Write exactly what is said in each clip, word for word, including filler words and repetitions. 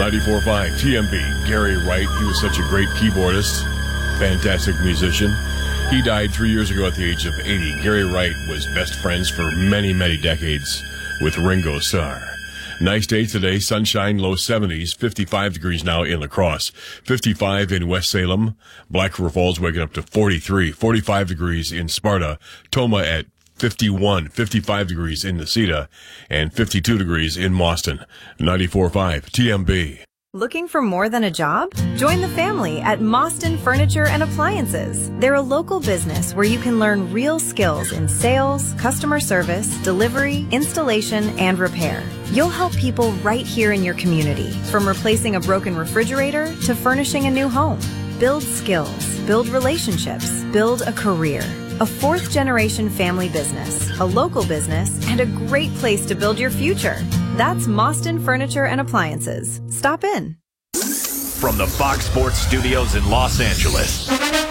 ninety-four point five T M B. Gary Wright, he was such a great keyboardist, fantastic musician. He died three years ago at the age of eighty. Gary Wright was best friends for many, many decades with Ringo Starr. Nice day today, sunshine, low seventies, fifty-five degrees now in La Crosse, fifty-five in West Salem, Black River Falls waking up to forty-three, forty-five degrees in Sparta, Toma at fifty-one, fifty-five degrees in Necedah, and fifty-two degrees in Mauston. ninety-four point five T M B. Looking for more than a job? Join the family at Mauston Furniture and Appliances. They're a local business where you can learn real skills in sales, customer service, delivery, installation, and repair. You'll help people right here in your community, from replacing a broken refrigerator to furnishing a new home. Build skills, build relationships, build a career. A fourth-generation family business, a local business, and a great place to build your future. That's Mauston Furniture and Appliances. Stop in. From the Fox Sports Studios in Los Angeles,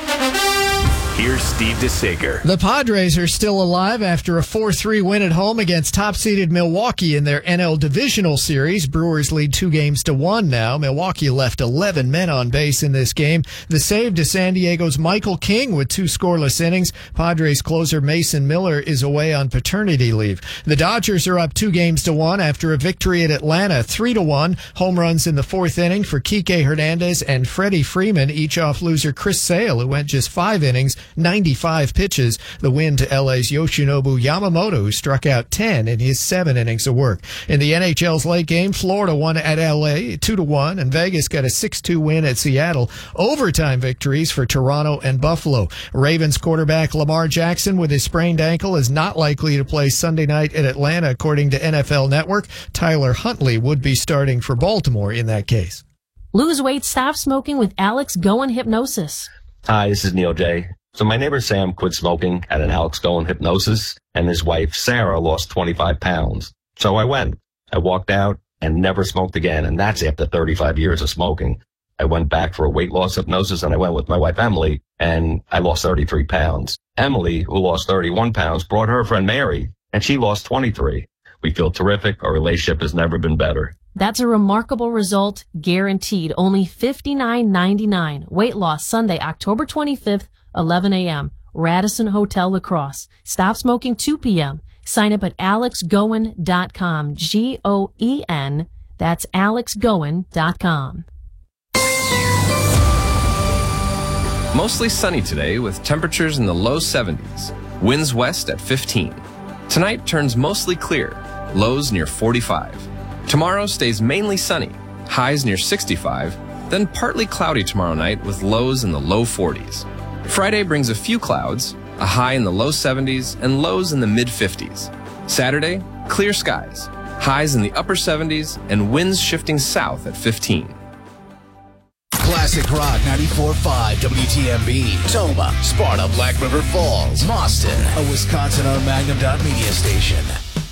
here's Steve DeSager. The Padres are still alive after a four three win at home against top-seeded Milwaukee in their N L Divisional Series. Brewers lead two games to one now. Milwaukee left eleven men on base in this game. The save to San Diego's Michael King with two scoreless innings. Padres closer Mason Miller is away on paternity leave. The Dodgers are up two games to one after a victory at Atlanta, three to one. Home runs in the fourth inning for Kike Hernandez and Freddie Freeman, each off loser Chris Sale, who went just five innings, ninety-five pitches. The win to L A's Yoshinobu Yamamoto, who struck out ten in his seven innings of work. In the N H L's late game, Florida won at L A two to one, and Vegas got a six two win at Seattle. Overtime victories for Toronto and Buffalo. Ravens quarterback Lamar Jackson with his sprained ankle is not likely to play Sunday night at Atlanta, according to N F L Network. Tyler Huntley would be starting for Baltimore in that case. Lose weight, stop smoking with Alex Goen Hypnosis. Hi, this is Neil J. So my neighbor Sam quit smoking at an Alex Goen Hypnosis, and his wife Sarah lost twenty-five pounds. So I went. I walked out and never smoked again, and that's after thirty-five years of smoking. I went back for a weight loss hypnosis, and I went with my wife Emily, and I lost thirty-three pounds. Emily, who lost thirty-one pounds, brought her friend Mary, and she lost twenty-three. We feel terrific. Our relationship has never been better. That's a remarkable result, guaranteed. Only fifty-nine ninety-nine. Weight loss Sunday, October twenty-fifth, eleven a.m. Radisson Hotel La Crosse. Stop smoking two p.m. Sign up at alex goen dot com. G O E N. That's alex goen dot com. Mostly sunny today with temperatures in the low seventies. Winds west at fifteen. Tonight turns mostly clear. Lows near forty-five. Tomorrow stays mainly sunny. Highs near sixty-five. Then partly cloudy tomorrow night with lows in the low forties. Friday brings a few clouds, a high in the low seventies, and lows in the mid-fifties. Saturday, clear skies, highs in the upper seventies, and winds shifting south at fifteen. Classic Rock ninety-four point five W T M B. Toma, Sparta, Black River Falls, Mauston, a Wisconsin-owned Magnum Dot Media station.